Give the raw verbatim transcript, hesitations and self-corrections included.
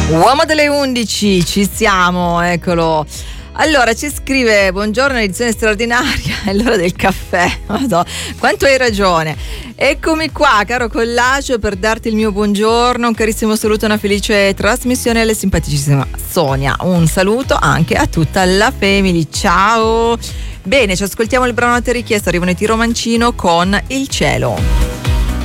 Uomo delle undici, ci siamo, eccolo. Allora ci scrive: buongiorno, edizione straordinaria, è l'ora del caffè. Madò, quanto hai ragione. Eccomi qua, caro Collage, per darti il mio buongiorno, un carissimo saluto, una felice trasmissione alla simpaticissima Sonia. Un saluto anche a tutta la family, ciao. Bene, ci ascoltiamo il brano a te richiesto, arrivano i Tiro Mancino con Il cielo.